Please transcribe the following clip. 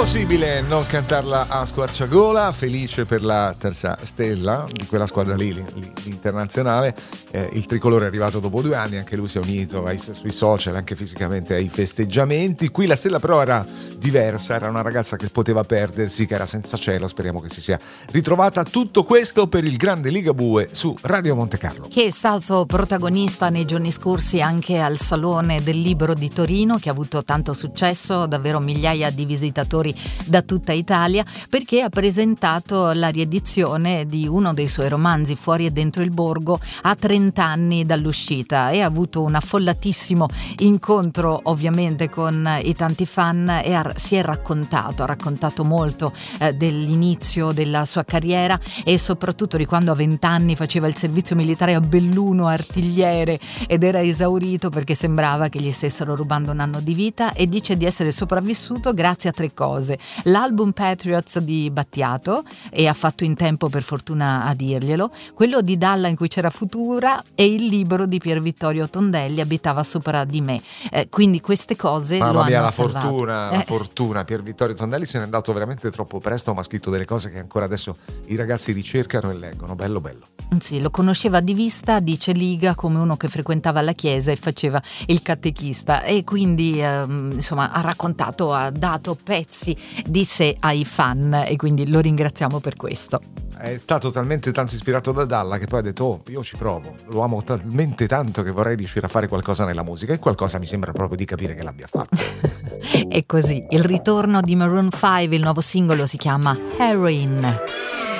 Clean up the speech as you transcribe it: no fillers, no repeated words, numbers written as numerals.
Impossibile non cantarla a squarciagola. Felice per la terza stella di quella squadra lì internazionale. Il tricolore è arrivato dopo 2 anni, anche lui si è unito sui social, anche fisicamente ai festeggiamenti. Qui la stella però era diversa, era una ragazza che poteva perdersi, che era senza cielo. Speriamo che si sia ritrovata. Tutto questo per il grande Ligabue su Radio Monte Carlo, che è stato protagonista nei giorni scorsi anche al Salone del Libro di Torino, che ha avuto tanto successo, davvero migliaia di visitatori da tutta Italia, perché ha presentato la riedizione di uno dei suoi romanzi, Fuori e dentro il borgo, a 30 anni dall'uscita, e ha avuto un affollatissimo incontro ovviamente con i tanti fan e ha raccontato molto dell'inizio della sua carriera e soprattutto di quando a 20 anni faceva il servizio militare a Belluno, artigliere, ed era esaurito perché sembrava che gli stessero rubando un anno di vita, e dice di essere sopravvissuto grazie a 3 cose: l'album Patriots di Battiato, e ha fatto in tempo per fortuna a dirglielo, quello di Dalla in cui c'era Futura, e il libro di Pier Vittorio Tondelli, Abitava sopra di me. Quindi queste cose lo hanno salvato. La fortuna. Pier Vittorio Tondelli se n'è andato veramente troppo presto, ma ha scritto delle cose che ancora adesso i ragazzi ricercano e leggono. Bello. Sì, lo conosceva di vista, dice Liga, come uno che frequentava la chiesa e faceva il catechista, e quindi insomma ha dato pezzi di sé ai fan, e quindi lo ringraziamo per questo. È stato talmente tanto ispirato da Dalla che poi ha detto: io ci provo, lo amo talmente tanto che vorrei riuscire a fare qualcosa nella musica, e qualcosa mi sembra proprio di capire che l'abbia fatto. E così il ritorno di Maroon 5, il nuovo singolo si chiama Heroin.